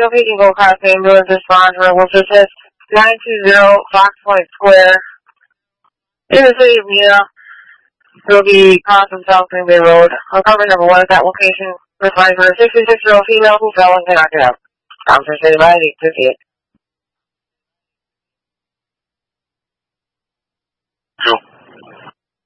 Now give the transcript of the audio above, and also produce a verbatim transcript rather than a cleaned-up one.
Trophy Eagle Class ambulance response for Worcester Assist nine two zero Fox Point Square in the city of Neenah. Will be crossing South Green Bay Road. Recovery number one at that location. Responding for a sixty-six-year-old female who fell and knocked it out. Officer stated by eight fifty-eight. Two.